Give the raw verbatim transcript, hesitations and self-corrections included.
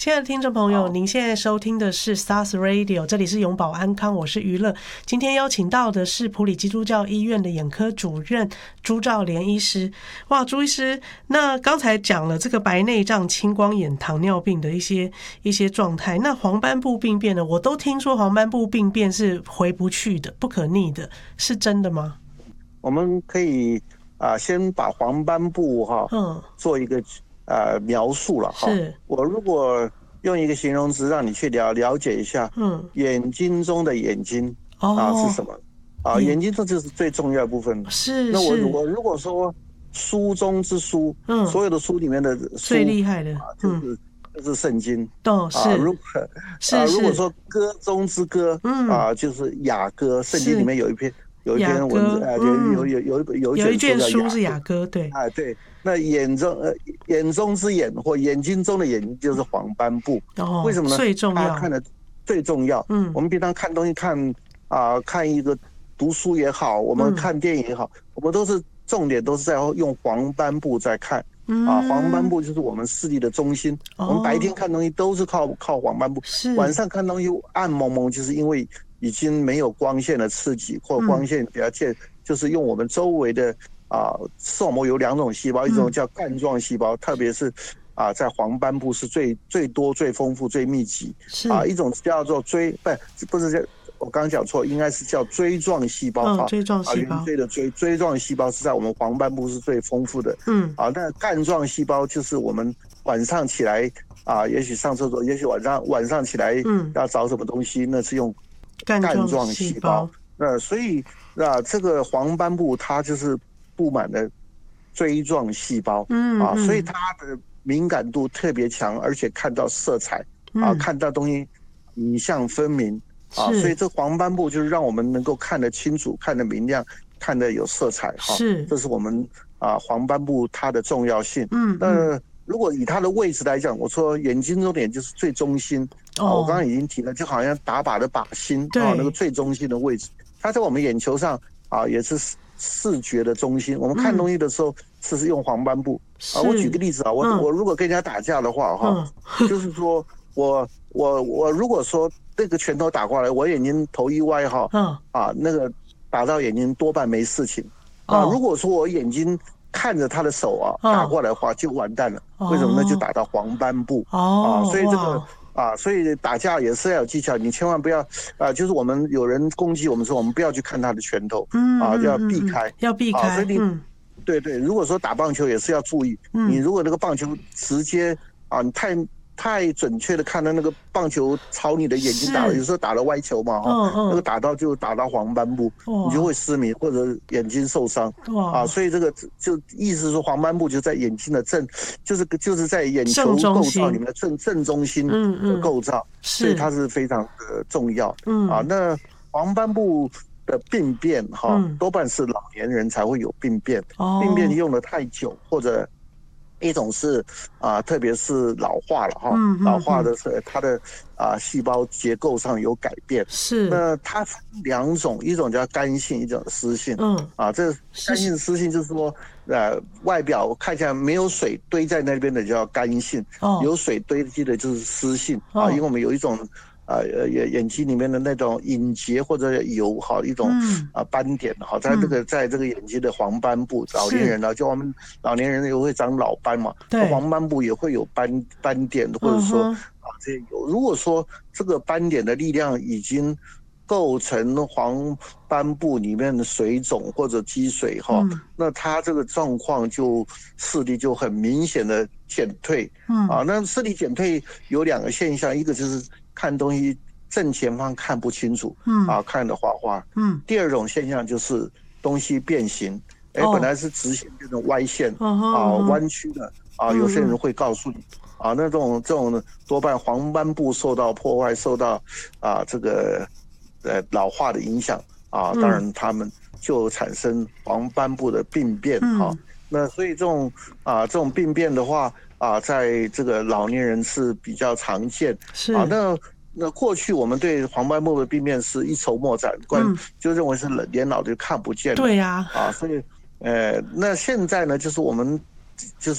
亲爱的听众朋友，您现在收听的是 S A R S Radio， 这里是永保安康，我是娱乐。今天邀请到的是埔里基督教医院的眼科主任朱兆莲医师。哇，朱医师，那刚才讲了这个白内障、青光眼、糖尿病的一些一些状态，那黄斑部病变呢？我都听说黄斑部病变是回不去的、不可逆的，是真的吗？ 我们可以啊、呃，先把黄斑部哈、嗯、做一个呃描述了哈。是，我如果用一个形容词让你去了了解一下，嗯，眼睛中的眼睛啊、哦呃、是什么啊、呃？眼睛这就是最重要的部分。 是， 那我我如果说书中之书，嗯，所有的书里面的书最厉害的， 啊、就是、嗯、就是圣经。 哦，是。 啊、如果是、啊、如果说歌中之歌，嗯啊、呃，就是雅歌，圣经里面有一篇。有一篇文字，哎、呃，有有有有有有一卷书是雅歌，对， 哎对，那眼中呃眼中之眼或眼睛中的眼睛就是黄斑部，哦，为什么呢？ 最重要， 他看的最重要。嗯，我们平常看东西看啊、呃，看一个读书也好，我们看电影也好，嗯、我们都是重点都是在用黄斑部在看。嗯、啊，黄斑部就是我们视力的中心。哦、我们白天看东西都是靠靠黄斑部，晚上看东西暗蒙蒙，就是因为已经没有光线的刺激，或光线比较见，嗯、就是用我们周围的啊视网膜有两种细胞，嗯、一种叫冠状细胞，特别是啊在黄斑部是最最多、最丰富、最密集。啊，一种叫做锥，不不是叫我刚刚讲错，应该是叫锥状细胞。 哦，锥状细胞。 啊，圆锥的锥，锥状细胞是在我们黄斑部是最丰富的。嗯。啊，那冠状细胞就是我们晚上起来啊，也许上厕所，也许晚上晚上起来，嗯，要找什么东西，那是用干状细胞。那所以啊，这个黄斑部它就是布满了锥状细胞。嗯。啊，所以它的敏感度特别强，而且看到色彩啊，嗯、看到东西影像分明。啊，所以这黄斑部就是让我们能够看得清楚、看得明亮、看得有色彩哈。是，这是我们啊黄斑部它的重要性。嗯，那如果以它的位置来讲，我说眼睛中点就是最中心。哦，啊、我刚刚已经提了，就好像打靶的靶心啊，那个最中心的位置，它在我们眼球上啊也是视觉的中心。我们看东西的时候，是是用黄斑部。啊，我举个例子啊，我、嗯、我如果跟人家打架的话哈，嗯、就是说我我我如果说。这个拳头打过来，我眼睛头一歪哈，嗯啊，那个打到眼睛多半没事情。啊，如果说我眼睛看着他的手啊打过来的话，就完蛋了。为什么呢？就打到黄斑部。哦，啊，所以这个啊，所以打架也是要有技巧，你千万不要啊，就是我们有人攻击我们说，我们不要去看他的拳头，嗯啊，就要避开， 要避开。 所以你对对，如果说打棒球也是要注意，你如果那个棒球直接啊，你太。太准确的看到那个棒球朝你的眼睛打了，有时候打了歪球嘛，哈、嗯嗯，那个打到就打到黄斑部，你就会失明或者眼睛受伤。啊，所以这个就意思是说黄斑部就在眼睛的正，就是就是在眼球构造里面的正正中心的构造，嗯嗯，所以它是非常的重要。嗯啊，那黄斑部的病变哈、嗯，多半是老年人才会有病变，哦、病变用的太久或者。一种是啊、呃，特别是老化了哈，嗯嗯、老化的是它的啊、呃、细胞结构上有改变。是，那它分两种，一种叫干性，一种湿性。嗯，啊，这干性湿性就是说，呃，外表看起来没有水堆在那边的叫干性，哦、有水堆积的就是湿性。哦、啊，因为我们有一种。呃，眼眼睛里面的那种隐结或者有好一种啊斑点哈，在这个在这个眼睛的黄斑部，老年人呢，就我们老年人也会长老斑嘛，对，黄斑部也会有斑斑点，或者说啊这有，如果说这个斑点的力量已经构成黄斑部里面的水肿或者积水哈，嗯、那它这个状况就视力就很明显的减退。嗯啊，那视力减退有两个现象，一个就是看东西正前方看不清楚，嗯啊，看得花花。嗯，第二种现象就是东西变形，哎、哦，本来是直线变成歪线，哦、啊，弯曲的啊，有些人会告诉你。啊，那这种这种多半黄斑部受到破坏，受到啊这个呃老化的影响啊，当然他们就产生黄斑部的病变哈、嗯啊。那所以这种啊这种病变的话啊，在这个老年人是比较常见。是啊，那那过去我们对黄斑部的病变是一筹莫展，关、嗯、就认为是年老就看不见了。 对呀、啊， 啊，所以呃，那现在呢，就是我们就是。